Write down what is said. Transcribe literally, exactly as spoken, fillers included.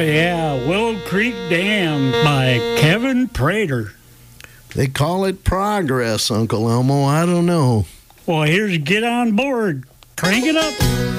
yeah, Willow Creek Dam by Kevin Prater. They call it progress, Uncle Elmo. I don't know. Well, here's Get On Board. Crank it up.